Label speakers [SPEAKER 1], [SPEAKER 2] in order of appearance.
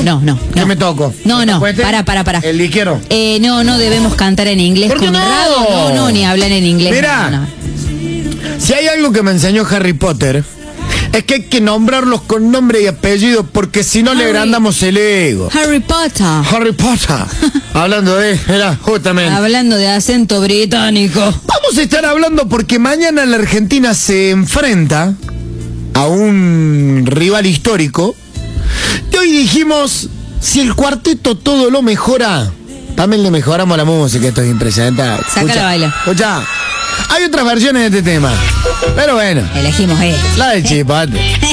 [SPEAKER 1] ¿Qué me toco?
[SPEAKER 2] No, para.
[SPEAKER 1] ¿El liquero?
[SPEAKER 2] No debemos cantar en inglés.
[SPEAKER 1] ¿Por qué no?
[SPEAKER 2] No, ni hablar en inglés.
[SPEAKER 1] Mira,
[SPEAKER 2] No.
[SPEAKER 1] si hay algo que me enseñó Harry Potter, es que hay que nombrarlos con nombre y apellido, porque si no le agrandamos el ego.
[SPEAKER 2] Harry Potter.
[SPEAKER 1] Harry Potter. Hablando de... Era justamente...
[SPEAKER 2] Hablando de acento británico.
[SPEAKER 1] Vamos a estar hablando porque mañana la Argentina se enfrenta a un rival histórico. Y hoy dijimos, si el cuarteto todo lo mejora, también le mejoramos la música. Esto es impresionante.
[SPEAKER 2] Sácala a bailar.
[SPEAKER 1] Escucha, hay otras versiones de este tema, pero bueno,
[SPEAKER 2] Elegimos esta.
[SPEAKER 1] la del Chipote.